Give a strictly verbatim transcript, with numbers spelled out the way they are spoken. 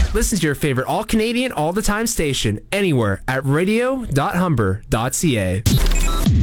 Listen to your favorite all-Canadian, all-the-time station anywhere at radio dot humber dot c a.